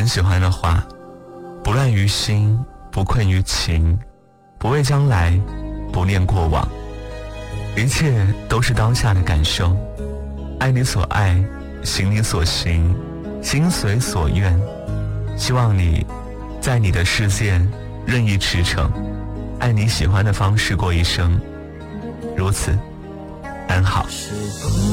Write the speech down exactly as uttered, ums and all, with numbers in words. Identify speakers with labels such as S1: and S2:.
S1: 很喜欢的话，不乱于心，不困于情，不畏将来，不念过往，一切都是当下的感受。爱你所爱，行你所行，心随所愿。希望你在你的世界任意驰骋，按你喜欢的方式过一生，如此安好。
S2: 是不